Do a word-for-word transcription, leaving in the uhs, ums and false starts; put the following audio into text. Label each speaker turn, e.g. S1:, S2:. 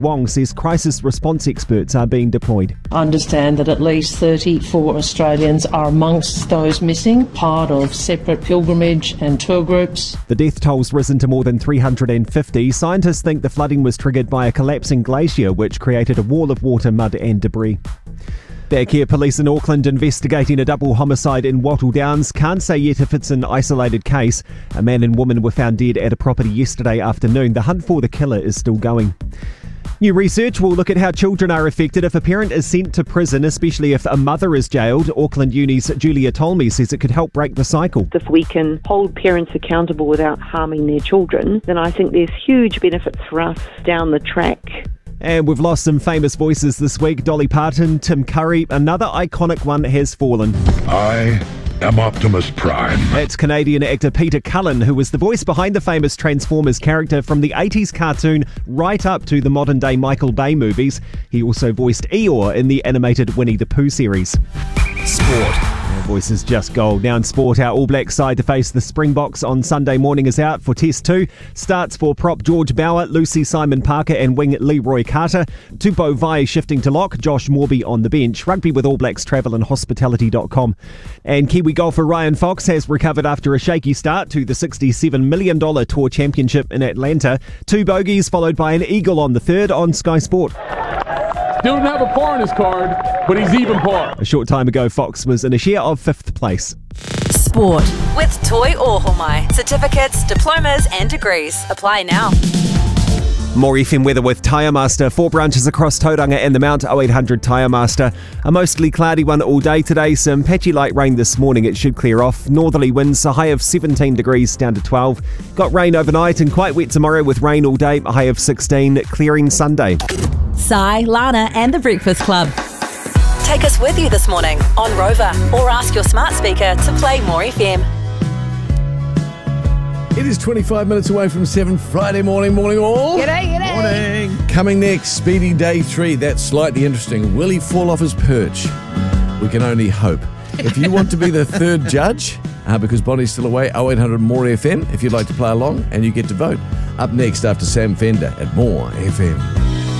S1: Wong says crisis response experts are being deployed.
S2: I understand that at least thirty-four Australians are amongst those missing, part of separate pilgrimage and tour groups.
S1: The death toll's risen to more than three hundred fifty. Scientists think the flooding was triggered by a collapsing glacier which created a wall of water, mud and debris. Back here, police in Auckland investigating a double homicide in Wattle Downs. Can't say yet if it's an isolated case. A man and woman were found dead at a property yesterday afternoon. The hunt for the killer is still going. New research will look at how children are affected if a parent is sent to prison, especially if a mother is jailed. Auckland Uni's Julia Tolmie says it could help break the cycle.
S3: If we can hold parents accountable without harming their children, then I think there's huge benefits for us down the track.
S1: And we've lost some famous voices this week. Dolly Parton, Tim Curry, another iconic one has fallen.
S4: I am Optimus Prime.
S1: It's Canadian actor Peter Cullen, who was the voice behind the famous Transformers character from the eighties cartoon right up to the modern-day Michael Bay movies. He also voiced Eeyore in the animated Winnie the Pooh series. Sport. Our voice is just gold. Now in sport, our All Blacks side to face the Springboks on Sunday morning is out for Test two. Starts for prop George Bauer, Lucy Simon Parker and wing Leroy Carter. Tupou Vai shifting to lock, Josh Morby on the bench. Rugby with All Blacks Travel and Hospitality dot com. And Kiwi golfer Ryan Fox has recovered after a shaky start to the sixty-seven million dollars Tour Championship in Atlanta. Two bogeys followed by an eagle on the third on Sky Sport.
S5: Still didn't have a par on his card, but he's even par.
S1: A short time ago, Fox was in a share of fifth place.
S6: Sport with Toi Ohomai. Certificates, diplomas and degrees. Apply now.
S1: More F M weather with Tyre Master. Four branches across Tauranga and the Mount. oh eight hundred Tyre Master. A mostly cloudy one all day today. Some patchy light rain this morning. It should clear off. Northerly winds, a high of seventeen degrees down to twelve. Got rain overnight and quite wet tomorrow with rain all day. A high of sixteen. Clearing Sunday.
S6: Sai, Lana and the Breakfast Club. Take us with you this morning on Rover or ask your smart speaker to play More F M.
S7: It is twenty-five minutes away from seven, Friday morning, morning all.
S8: G'day, g'day.
S7: Morning. Coming next, Speedy Day three. That's slightly interesting. Will he fall off his perch? We can only hope. If you want to be the third judge, uh, because Bonnie's still away, oh eight hundred More F M, if you'd like to play along, and you get to vote. Up next after Sam Fender at More F M.